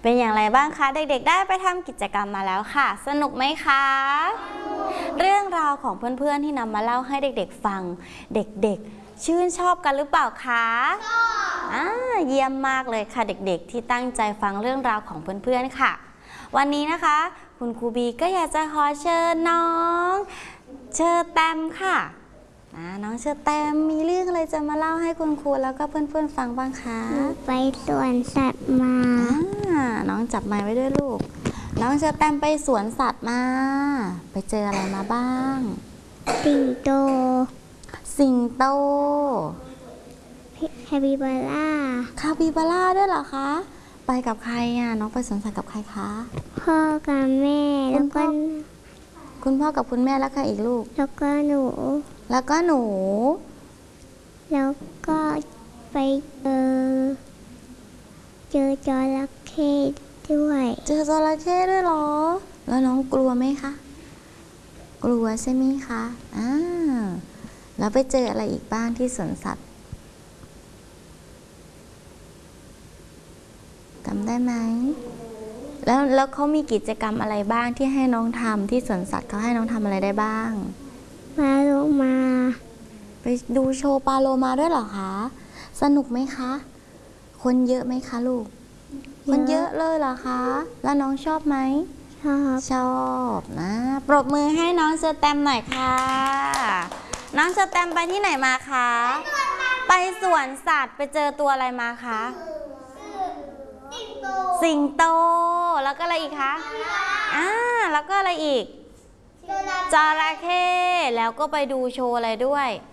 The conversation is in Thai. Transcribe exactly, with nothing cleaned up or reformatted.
เป็นอย่างไรบ้างคะเด็กๆได้ไปทำกิจกรรมมาแล้วค่ะสนุกไหมคะเรื่องราวของเพื่อนๆที่นำมาเล่าให้เด็กๆฟังเด็กๆชื่นชอบกันหรือเปล่าคะชอบอ่าเยี่ยมมากเลยค่ะเด็กๆที่ตั้งใจฟังเรื่องราวของเพื่อนๆค่ะวันนี้นะคะคุณครูบีก็อยากจะขอเชิญน้องเชอแตมค่ะน้องเชอแตมมีเรื่องอะไรจะมาเล่าให้คุณครูแล้วก็เพื่อนๆฟังบ้างคะไปสวนสัตว์มาน้องจับไม้ไว้ด้วยลูกน้องเชอแตมไปสวนสัตว์มาไปเจออะไรมาบ้างสิงโตสิงโตคาปิบาร่าคาปิบาร่าด้วยเหรอคะไปกับใครอ่ะน้องไปสวนสัตว์กับใครคะพ่อกับแม่แล้วก็คุณพ่อกับคุณแม่แล้วใครอีกลูกแล้วก็หนูแล้วก็หนูแล้วก็ไปเจอเจอจระเข้ด้วยเจอจระเข้ด้วยเหรอแล้วน้องกลัวไหมคะกลัวใช่ไหมคะอ่าแล้วไปเจออะไรอีกบ้างที่สวนสัตว์จำได้ไหมแล้วแล้วเขามีกิจกรรมอะไรบ้างที่ให้น้องทำที่สวนสัตว์เขาให้น้องทำอะไรได้บ้างปลาโลมาไปดูโชว์ปลาโลมาด้วยเหรอคะสนุกไหมคะคนเยอะไหมคะลูกคนเยอะเลยเหรอคะแล้วน้องชอบไหมชอบชอบนะปรบมือให้น้องเชอแตมหน่อยค่ะน้องเชอแตมไปที่ไหนมาคะไปสวนสัตว์ไปเจอตัวอะไรมาคะสิงโตแล้วก็อะไรอีกคะอ่าแล้วก็อะไรอีกจระเข้แล้วก็ไปดูโชว์อะไรด้วย